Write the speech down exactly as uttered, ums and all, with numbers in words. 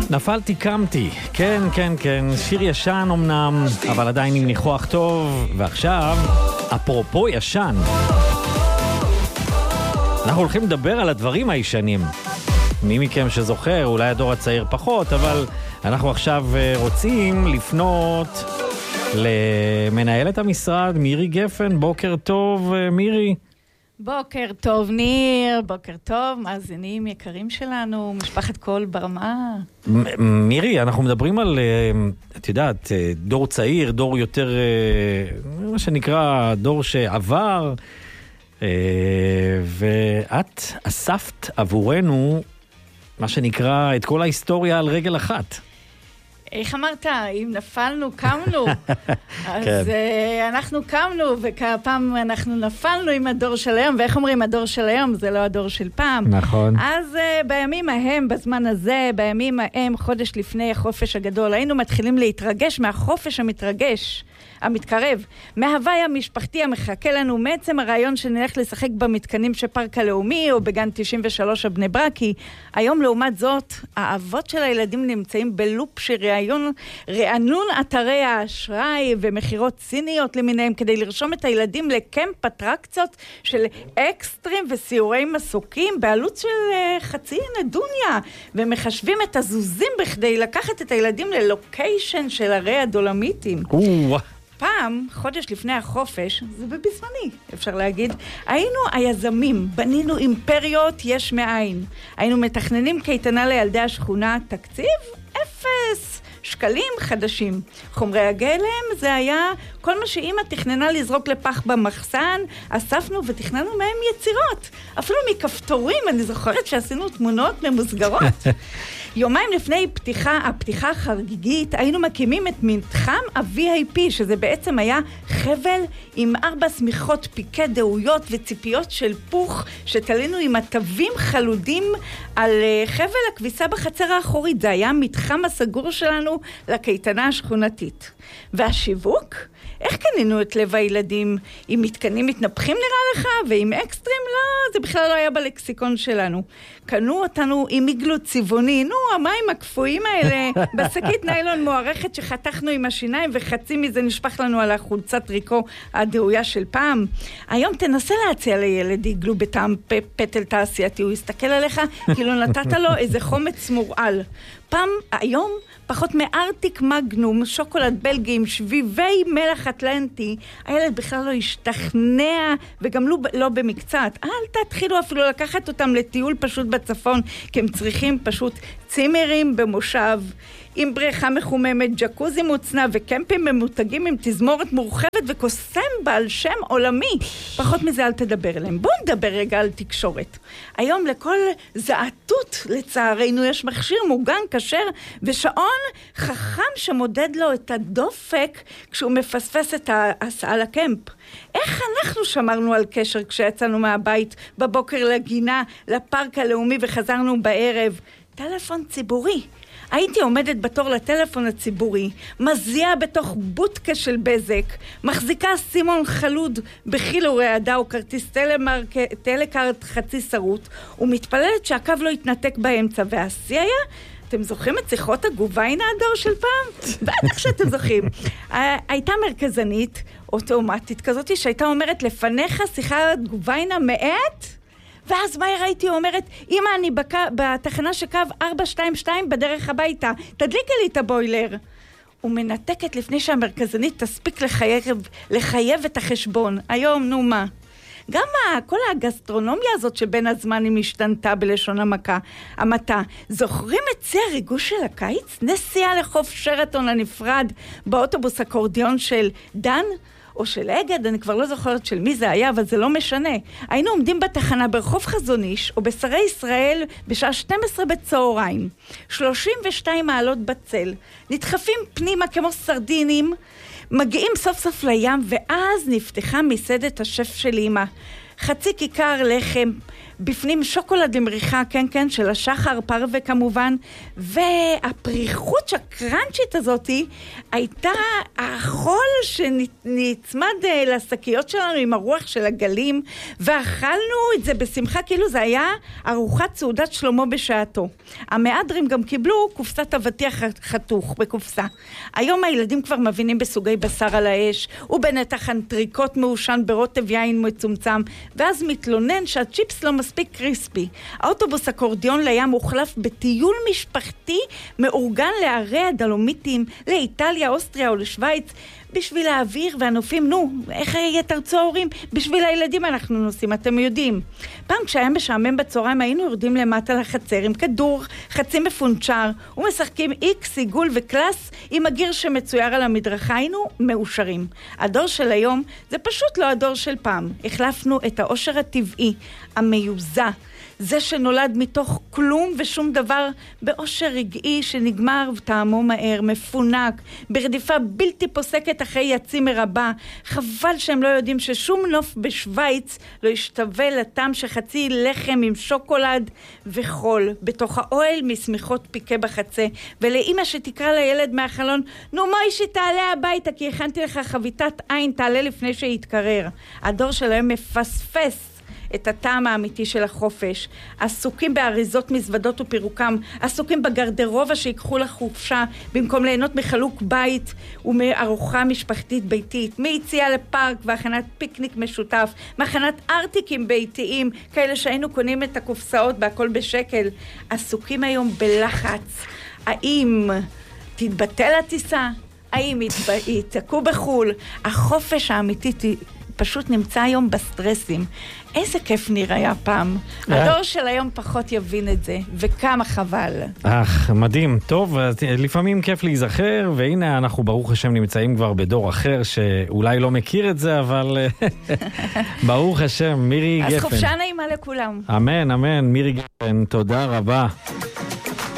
נפלתי קמתי, כן, כן, כן, שיר ישן אמנם, אבל עדיין עם ניחוח טוב. ועכשיו, אפרופו ישן, אנחנו הולכים לדבר על הדברים הישנים. מי מכם שזוכר, אולי הדור הצעיר פחות, אבל אנחנו עכשיו רוצים לפנות למנהלת המשרד, מירי גפן. בוקר טוב, מירי. בוקר טוב, ניר, בוקר טוב, מאזינים יקרים שלנו, משפחת קול ברמה. מירי, אנחנו מדברים על, את יודעת, דור צעיר, דור יותר, מה שנקרא, דור שעבר, ואת אספת עבורנו, מה שנקרא, את כל ההיסטוריה על רגל אחת. איך אמרת? אם נפלנו, קמנו. אז uh, אנחנו קמנו, וכפעם אנחנו נפלנו עם הדור של היום, ואיך אומרים, הדור של היום זה לא הדור של פעם. נכון. אז uh, בימים ההם, בזמן הזה, בימים ההם, חודש לפני החופש הגדול, היינו מתחילים להתרגש מהחופש המתרגש, המתקרב, מההווי המשפחתי המחכה לנו, מעצם הרעיון שנלך לשחק במתקנים של פארק הלאומי, או בגן תשעים ושלוש הבני ברקי. היום לעומת זאת, האבות של הילדים נמצאים בלופ שרעיון, רענון אתרי האשראי ומחירות סיניות למיניהם, כדי לרשום את הילדים לקמפ אטרקציות של אקסטרים וסיורי מסוקים, בעלות של uh, חצי נדוניה, ומחשבים את הזוזים בכדי לקחת את הילדים ללוקיישן של הרי הדולמיטים. וואו. פעם, חודש לפני החופש, זה בזמני, אפשר להגיד, היינו היזמים, בנינו אימפריות יש מאין. היינו מתכננים קייטנה לילדי השכונה, תקציב אפס, שקלים חדשים. חומרי הגלם זה היה כל מה שאמא תכננה לזרוק לפח במחסן, אספנו ותכננו מהם יצירות. אפילו מכפתורים, אני זוכרת שעשינו תמונות ממוסגרות. יומיים לפני פתיחה, הפתיחה החגיגית, היינו מקימים את מתחם ה-וי איי פי, שזה בעצם היה חבל עם ארבע סמיכות, פיקי דאויות וציפיות של פוך, שתלינו עם עטבים חלודים על חבל הכביסה בחצר האחורית. זה היה המתחם הסגור שלנו לקייטנה השכונתית. והשיווק? איך קנינו את לב הילדים? עם מתקנים מתנפחים נראה לך? ועם אקסטרים? לא, זה בכלל לא היה בלקסיקון שלנו. קנו אותנו עם עיגלו צבעוני, נו, המים הקפואים האלה, בשקית ניילון מוערכת שחתכנו עם השיניים, וחצי מזה נשפך לנו על החולצת ריקו הדאויה של פעם. היום תנסה להציע לילד עיגלו בטעם פטל תעשייתי, הוא יסתכל עליך, כאילו נתת לו איזה חומץ מורעל. פעם, היום, פחות מארטיק מגנום, שוקולד בלגי עם שביבי מלח אטלנטי, הילד בכלל לא השתכנע, וגם לא, לא במקצת. אל תתחילו אפילו לקחת אותם לטיול פשוט בצפון, כי הם צריכים פשוט צימרים במושב, עם בריכה מחוממת, ג'קוזי מוצנע וקמפים ממותגים עם תזמורת מורחבת וקוסם בעל שם עולמי. פחות מזה אל תדבר אליהם. בואו נדבר רגע על תקשורת. היום לכל זעתות לצערנו יש מכשיר מוגן כשר ושעון חכם שמודד לו את הדופק כשהוא מפספס את ההסעה לקמפ. איך אנחנו שמרנו על קשר כשיצאנו מהבית בבוקר לגינה, לפארק הלאומי וחזרנו בערב? טלפון ציבורי. הייתי עומדת בתור לטלפון הציבורי, מזיעה בתוך בוטקה של בזק, מחזיקה סימון חלוד בחילו רעדה או כרטיס טלמרק, טלקארט חצי שרוט, ומתפללת שהקו לא יתנתק באמצע. והשיא היה, אתם זוכרים את שיחות הגוביינה הדור של פעם? בטח שאתם זוכרים. הייתה מרכזנית אוטומטית כזאת שהייתה אומרת לפניך שיחת גוביינה מעט, ואז מהר הייתי אומרת, אמא, אני בק... בתחנה שקו ארבע שתיים שתיים בדרך הביתה, תדליקי לי את הבוילר. ומנתקת לפני שהמרכזנית תספיק לחייב, לחייב את החשבון. היום, נו מה? גם מה, כל הגסטרונומיה הזאת שבין הזמנים השתנתה בלשון המכה, המתה. זוכרים את צי הריגוש של הקיץ? נסיעה לחוף שרתון הנפרד באוטובוס אקורדיון של דן? או של אגד, אני כבר לא זוכרת של מי זה היה, אבל זה לא משנה. היינו עומדים בתחנה ברחוב חזון איש, או בשרי ישראל, בשעה שתים עשרה בצהריים. שלושים ושתיים מעלות בצל. נדחפים פנימה כמו סרדינים, מגיעים סוף סוף לים, ואז נפתחה מסעדת השף של אמא. חצי כיכר לחם, בפנים שוקולד למריחה, כן, כן, של השחר פרווה כמובן, והפריחות הקרנצ'ית הזאת הייתה החול שנצמד לשקיות שלנו עם הרוח של הגלים, ואכלנו את זה בשמחה, כאילו זה היה ארוחת סעודת שלמה בשעתו. המהדרים גם קיבלו קופסת אבטיח חתוך בקופסה. היום הילדים כבר מבינים בסוגי בשר על האש, ובנתח אנטריקוט מעושן ברוטב יין מצומצם, ואז מתלונן שהצ'יפס לא מספיק קריספי. האוטובוס אקורדיון לים הוחלף בטיול משפחתי מאורגן לערי הדלומיטים, לאיטליה, אוסטריה או לשוויץ, בשביל האוויר והנופים. נו, איך יתרצו ההורים? בשביל הילדים אנחנו נוסעים, אתם יודעים. פעם כשהיה משעמם בצהריים היינו יורדים למטה לחצר עם כדור, חצי מפונצ'ר, ומשחקים איקס, עיגול וקלאס עם הגיר שמצויר על המדרכה. היינו מאושרים. הדור של היום זה פשוט לא הדור של פעם. החלפנו את האושר הטבעי, המיוזע, זה שנולד מתוך כלום ושום דבר, באושר רגעי שנגמר וטעמו מהר, מפונק, ברדיפה בלתי פוסקת אחרי יצים מרבה. חבל שהם לא יודעים ששום נוף בשוויץ לא ישתווה לטעם שחצי לחם עם שוקולד וחול בתוך האוהל מסמיכות פיקה בחצה, ולאמא שתקרא לילד מהחלון, נו מוישי תעלה הביתה כי הכנתי לך חביתת עין, תעלה לפני שיתקרר. הדור שלהם מפספס את הטעם האמיתי של החופש. עסוקים באריזות מזוודות ופירוקם, עסוקים בגרדרובה שיקחו לחופשה, במקום ליהנות מחלוק בית ומארוחה משפחתית ביתית, מיציאה לפארק והכנת פיקניק משותף, מכנת ארטיקים ביתיים, כאלה שהיינו קונים את הקופסאות בהכל בשקל. עסוקים היום בלחץ. האם תתבטל הטיסה? האם יתעכו בחול? החופש האמיתי פשוט נמצא היום בסטרסים. איזה כיף נראה פעם. הדור של היום פחות יבין את זה, וכמה חבל. אך, מדהים. טוב, לפעמים כיף להיזכר, והנה אנחנו ברוך השם נמצאים כבר בדור אחר, שאולי לא מכיר את זה, אבל ברוך השם, מירי גפן. אז חופשה נעימה לכולם. אמן, אמן, מירי גפן, תודה רבה.